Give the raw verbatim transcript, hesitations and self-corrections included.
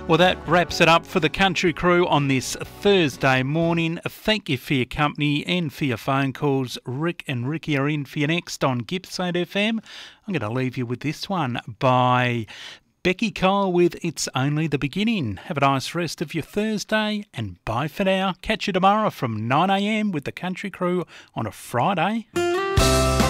Well, that wraps it up for the Country Crew on this Thursday morning. Thank you for your company and for your phone calls. Rick and Ricky are in for you next on Gippsland F M. I'm going to leave you with this one by Becky Cole with It's Only the Beginning. Have a nice rest of your Thursday and bye for now. Catch you tomorrow from nine a m with the Country Crew on a Friday.